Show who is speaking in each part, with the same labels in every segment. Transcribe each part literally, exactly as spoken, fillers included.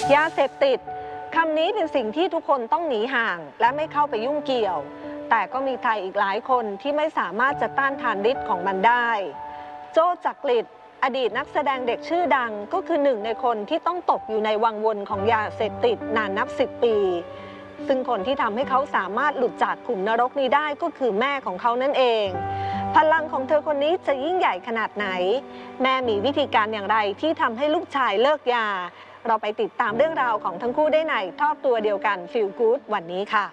Speaker 1: ยาเสพติดคำนี้เป็นสิ่งที่ทุกคนต้องหนีห่างและไม่เข้าไปยุ่งเกี่ยวแต่ก็มีใครอีกหลายคนที่ไม่สามารถจะต้านทานฤทธิ์ของมันได้โจ้จักริดอดีตนักแสดงเด็กชื่อดังก็คือหนึ่งในคนที่ต้องตกอยู่ในวังวนของยาเสพติดนานนับสิบปีซึ่งคนที่ทำให้เขาสามารถหลุดจากขุมนรกนี้ได้ก็คือแม่ของเขานั่นเองพลังของเธอคนนี้จะยิ่งใหญ่ขนาดไหนแม่มีวิธีการอย่างไรที่ทำให้ลูกชายเลิกยาเราไปติดตามเรื่องราวของทั้งคู่ได้ในทอบตัวเดียวกัน Feel Good วันนี้ค่ะ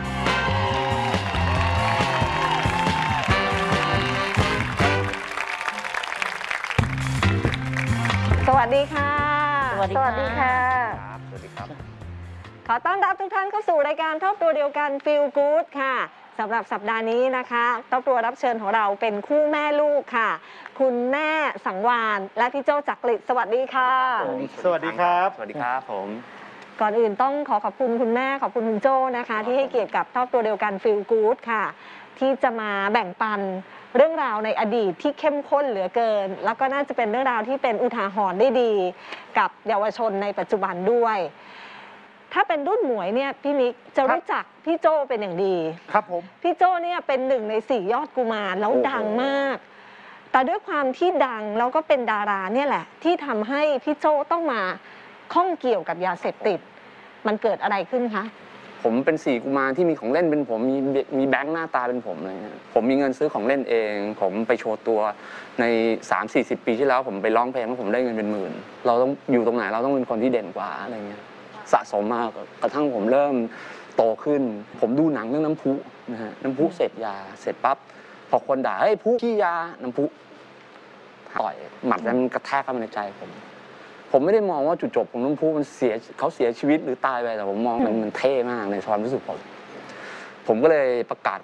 Speaker 1: สวัสดีค่ะ
Speaker 2: สวัสดีค่ะ
Speaker 3: สวัสดีครับ
Speaker 1: ขอต้อนรับทุกท่านเข้าสู่รายการทอบตัวเดียวกัน Feel Good ค่ะสำหรับสัปดาห์นี้นะคะทอบตัวรับเชิญของเราเป็นคู่แม่ลูกค่ะคุณแม่สังวาลและพี่โจ้จักริดสวัสดีค่ะ
Speaker 3: สวัสดีครับสวัสดีครับผม
Speaker 1: ก่อนอื่นต้องขอขอบคุณคุณแม่ขอบคุณคุณโจ้นะคะที่ให้เกียรติกับทอบตัวเดียวกัน Feel Good ค่ะที่จะมาแบ่งปันเรื่องราวในอดีตที่เข้มข้นเหลือเกินแล้วก็น่าจะเป็นเรื่องราวที่เป็นอุทาหรณ์ได้ดีกับเยาวชนในปัจจุบันด้วยถ้าเป็นรุ่นหมวยเนี่ยพี่มิกจะรู้จักพี่โจ้เป็นอย่างดี
Speaker 3: ครับผม
Speaker 1: พี่โจ้เนี่ยเป็นหนึ่งในสี่ยอดกุมารแล้วดังมากแต่ด้วยความที่ดังแล้วก็เป็นดาราเนี่ยแหละที่ทำให้พี่โจ้ต้องมาข้องเกี่ยวกับยาเสพติดมันเกิดอะไรขึ้นคะ
Speaker 4: ผมเป็นสี่กุมารที่มีของเล่นเป็นผมมีมีแบงค์หน้าตาเป็นผมอะไรเงี้ยผมมีเงินซื้อของเล่นเองผมไปโชว์ตัวใน สามสี่สิบ ปีที่แล้วผมไปร้องเพลงแล้วผมได้เงินเป็นหมื่นเราต้องอยู่ตรงไหนเราต้องเป็นคนที่เด่นกว่าอะไรเงี้ยสะสมมากกระทั่งผมเริ่มโตขึ้นผมดูหนังเรื่องน้ำพุนะฮะน้ำพุเสร็จยาเสร็จปั๊บพอคนด่าเฮ้ยพุขี้ยาน้ำพุต่อยหมัดนั้นกระแทกเข้ามาในใจผมผมไม่ได้มองว่าจุดจบของน้ำพุมันเสียเขาเสียชีวิตหรือตายไปแต่ผมมองมันมันเท่มากในความรู้สึกผมผมก็เลยประกาศ